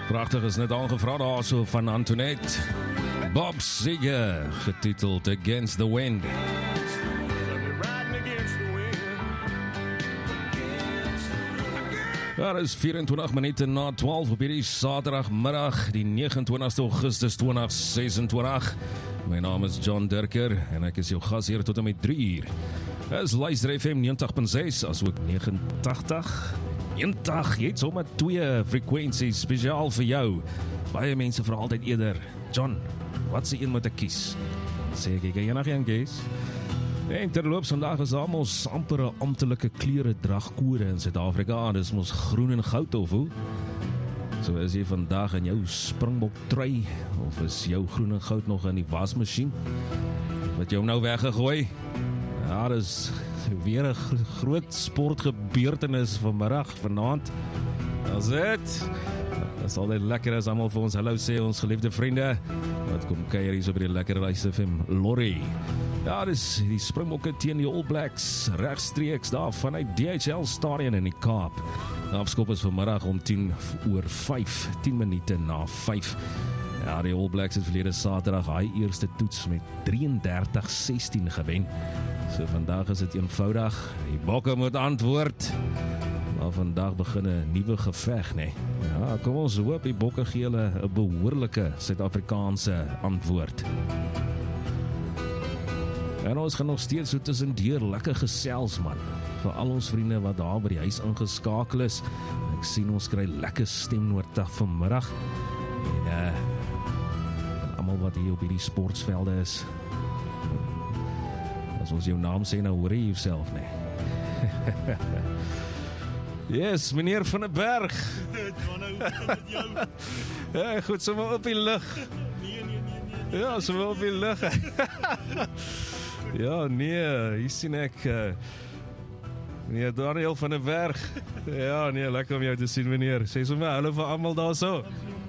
Prachtig is net aangevra daar so van Antoinette. Bob Seger, getiteld Against the Wind. Daar is 24 minute na 12 op hierdie Saterdagmiddag, die 29ste Augustus 2026. My naam is John Dirker en ek is jou gas hier tot en met 3 uur. Is luister FM 90.6 as ook 89. 90, jy het sommer 2 frekwensies spesiaal vir jou. Baie mense vra altyd eerder, John, wat se een moet ek kies? Sê ek enige een kies? En terloops, vandag is daar mos amper 'n amptelike kleure dragkode in Suid-Afrika. Dis mos groen en goud of hoe? So is jy vandag in jou Springbok trui of is jou groen en goud nog in die wasmasjien? Wat jy hom nou weggegooi? Ja, dis weer 'n groot sportgebeurtenis vanaand. Dis dit. Dit is altyd lekker as almal vir ons hallo sê, ons geliefde vriende. Wat kom kuier hier so by die lekker Luister FM Lorry. Ja, dis die Springbokke teen die All Blacks regstreeks daar vanuit DHL Stadion in die Kaap. Die afskop is vanmiddag om 10:05, 10 minute na 5. Ja, die All Blacks het verlede Saterdag hy eerste toets met 33-16 gewen. So vandag is dit eenvoudig, die Bokke moet antwoord. Maar vandag begin 'n nuwe geveg, nee. Ja, kom ons hoop die Bokke gee hulle 'n behoorlike Suid-Afrikaanse antwoord. En ons gaan nog steeds so tussendeur lekker gesels, man. Vir al ons vriende wat daar by die huis ingeskakel is. Ek sien ons kry lekker stemnota vanmiddag. En almal wat hier op hierdie sportsvelde is. As ons jou naam sê, nou hoor jy jouself, nee. Yes, meneer Van der Berg. Ja, goed, so maar op die lug. Nee. Ja, so maar op die lug. Ja, nee, hier sien ek meneer Daniel van der Berg. Ja, nee, lekker om jou te sien, meneer. Sê sommer hallo vir almal daar so.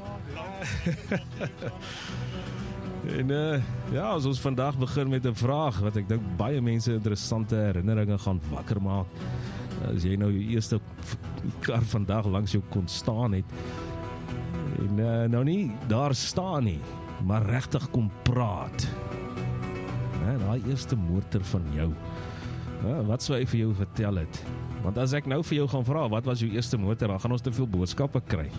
En ja, as ons vandag begin met 'n vraag wat ek dink baie mense interessante herinneringe gaan wakker maak. As jy nou jou eerste kar vandag langs jou kon staan het en nou nie daar staan nie, maar regtig kom praat. Daai eerste motor van jou. Wat sou hy vir jou vertel het? Want as ek nou vir jou gaan vra, wat was jou eerste motor, dan gaan ons te veel boodskappe kry.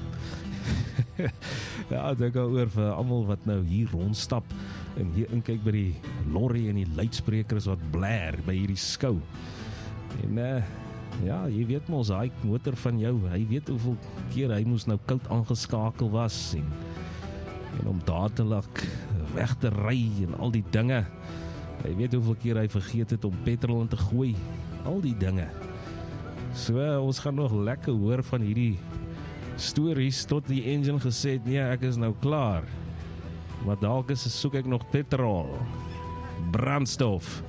Ja, dink oor vir almal wat nou hier rondstap en hier inkyk by die lorry en die luidsprekers wat blaar by hierdie skou. En ja, jy weet mos, hy motor van jou, hy weet hoeveel keer hy moes nou koud aangeskakel was en om dadelik weg te ry en al die dinge. Hy weet hoeveel keer hy vergeet het om petrol in te gooi, al die dinge. So, ons gaan nog lekker hoor van hierdie stories tot die engine gesê het, nee, ek is nou klaar. Maar dalk soek ek nog petrol, brandstof.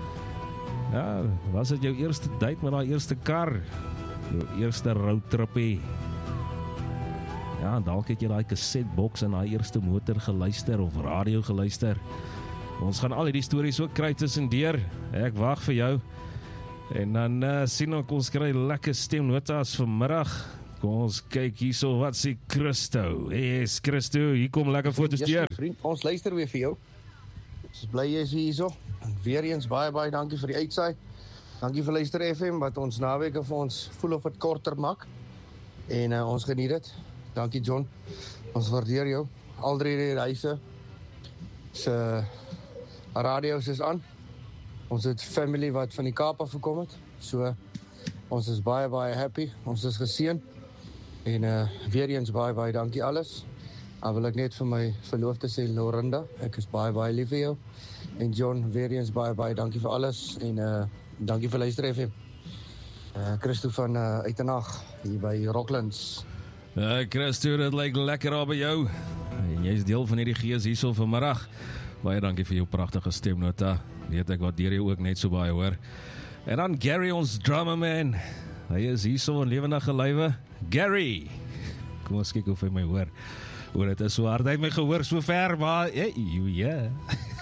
Ja, was dit jou eerste date met daai eerste kar? Jou eerste roadtripie? Ja, dalk het jy daai cassettebox in daai eerste motor geluister of radio geluister. Ons gaan al hierdie stories ook kry tussendeur. Ek wag vir jou. En dan sien ons kry lekker stemnotas vanmiddag. Kom ons kyk hierso, wat sê Christo? Yes, Christo, hier kom lekker foto's deur. Vriend, ons luister weer vir jou. Ons is bly jy is hierso. En weer eens baie dankie vir die uitsaai. Dankie vir Luister FM wat ons naweke vir ons voel of dit korter maak. En ons geniet dit. Dankie John. Ons waardeer jou. Al 3 huise se radio's is aan. Ons het family wat van die Kaap af gekom het. So ons is baie happy. Ons is geseën. En weer eens baie dankie alles. Dan wil ek net vir my verloofde sê Lorinda, ek is baie lief vir jou. En John, weer eens baie dankie vir alles. En dankie vir Luister FM. Christo van Uitenag hier by Rocklands. Christo, dit lyk lekker daar by jou. En jy is deel van hierdie gees hierso vanmiddag. Baie dankie vir jou pragtige stemnota. Weet ek waardeer jou ook net so baie, hoor. En dan Gary, ons drummer man. Hy is hierso in lewendige lywe. Gary! Kom ons kyk of hy my hoor. Dit is so hard, hy het my gehoor so ver, maar ja.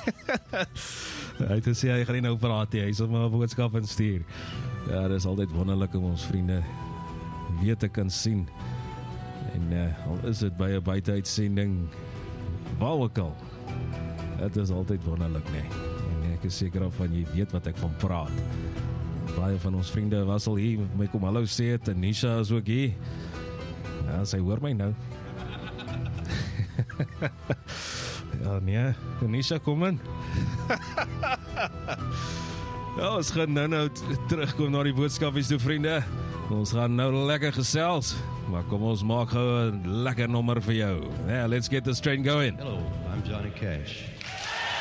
Hy het gesê, hy gaan nie nou praat, hy sal my 'n boodskap instuur. Ja, dit is altyd wonderlik om ons vriende weer te kan sien. En al is dit by 'n buiteuitsending, waar ook al, dit is altyd wonderlik, nee. En ek is seker van jy weet wat ek van praat. Baie van ons vriende was al hier, met my kom hallo sê het, en Nisha is ook hier. Ja, sy hoor my nou. Ja, nee, Nisha, kom in. Ja, ons gaan nou terugkom na die boodskapies toe, vriende. Ons gaan nou lekker gesels, maar kom ons maak gou 'n lekker nommer vir jou. Yeah, let's get this train going. Hello, I'm Johnny Cash.